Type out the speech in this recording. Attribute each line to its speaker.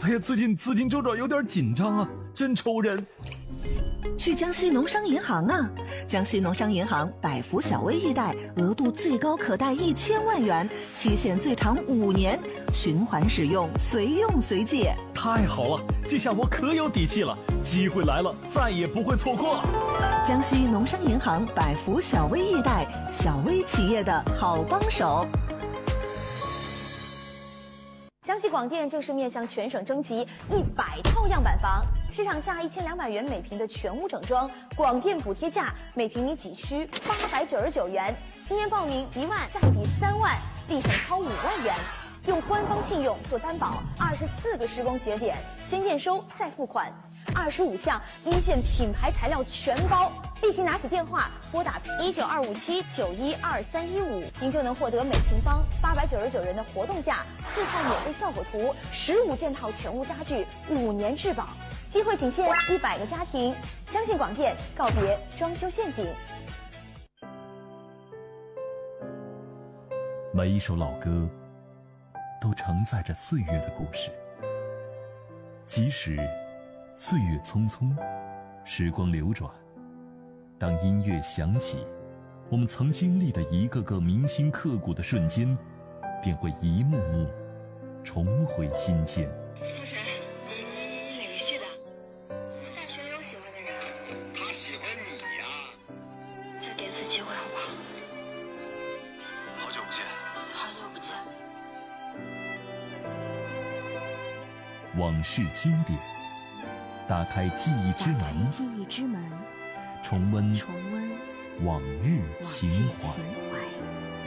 Speaker 1: 哎呀，最近资金周转有点紧张啊，真愁人。
Speaker 2: 去江西农商银行啊！江西农商银行百福小微易贷，额度最高可贷1000万元，期限最长5年，循环使用，随用随借。
Speaker 1: 太好了，这下我可有底气了，机会来了，再也不会错过了。
Speaker 2: 江西农商银行百福小微易贷，小微企业的好帮手。
Speaker 3: 江西广电正式面向全省征集100套样板房，市场价1200元每平的全屋整装，广电补贴价每平米几区899元，今年报名1万再抵3万，立省超5万元。用官方信用做担保，24个施工节点，先验收再付款，25项一线品牌材料全包。立即拿起电话拨打19257912315，您就能获得每平方899元的活动价，4套免费效果图，15件套全屋家具，5年质保。机会仅限100个家庭，相信广电，告别装修陷阱。
Speaker 1: 每一首老歌都承载着岁月的故事，即使岁月匆匆，时光流转，当音乐响起，我们曾经历的一个个铭心刻骨的瞬间，便会一幕幕重回心间。
Speaker 4: 同学，你哪个系的？大学有喜欢的人。
Speaker 5: 他喜欢你呀。
Speaker 4: 再给次机会好不好？
Speaker 5: 好久不见。
Speaker 4: 好久不见。
Speaker 1: 往事经典，打开记忆之门，重温往日情怀。